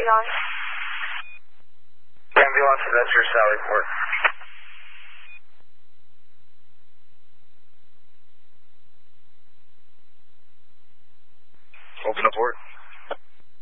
ambulance. Ambulance, that's your Sally Port. Open the port.